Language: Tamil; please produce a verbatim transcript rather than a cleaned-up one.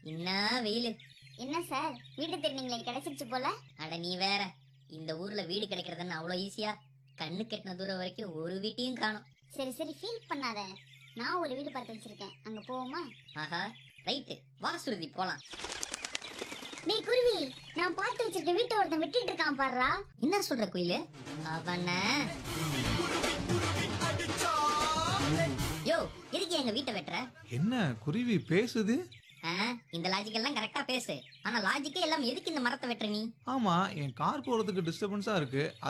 என்ன வெயிலு. என்ன சார் வீடு திருநீங்களே கிடைச்சிருச்சு போல. அட நீ வேற, இந்த ஊர்ல வீடு கிடைக்கிறதுன்னு அவ்வளோ ஈஸியா? கண்ணு கெட்டின தூரம் வரைக்கும் ஒரு வீட்டையும் காணும். சரி சரி ஃபீல் பண்ணாத, நான் ஒரு வீடு பார்த்து வச்சிருக்கேன், அங்க போவோமா? ஆஹா, ரைட்டு, வா சுருதி போலாம். டேய் குருவி, நான் பார்த்து வச்சிருக்க வீட்டை ஒருத்தன் விட்டுட்டு இருக்கான் பாருடா. என்ன சொல்ற குயிலு? அவன யோ, எதுக்கு எங்க வீட்டை வெட்டுற? என்ன குருவி பேசுது? ஆ, இந்த லாஜிக் எல்லாம் கரெக்டா பேசு. ஆனா லாஜிக்கே எல்லாம் எதுக்கு இந்த மரத்தை வெட்டுற நீ? ஆமா, என் கார் போறதுக்கு டிஸ்டர்பன்ஸா இருக்கு.